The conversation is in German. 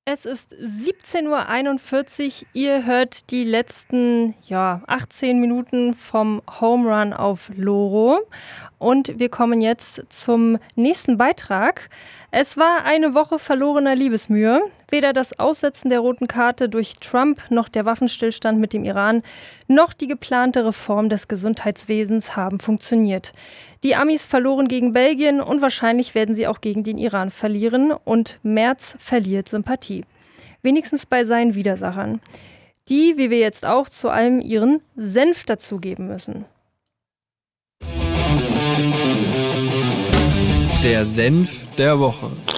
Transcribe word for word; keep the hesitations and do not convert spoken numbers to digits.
Es ist siebzehn Uhr einundvierzig. Ihr hört die letzten ja, achtzehn Minuten vom Home Run auf Loro. Und wir kommen jetzt zum nächsten Beitrag. Es war eine Woche verlorener Liebesmühe. Weder das Aussetzen der roten Karte durch Trump noch der Waffenstillstand mit dem Iran noch die geplante Reform des Gesundheitswesens haben funktioniert. Die Amis verloren gegen Belgien und wahrscheinlich werden sie auch gegen den Iran verlieren. Und Merz verliert Sympathie. Wenigstens bei seinen Widersachern, die, wie wir jetzt auch, zu allem ihren Senf dazugeben müssen. Der Senf der Woche.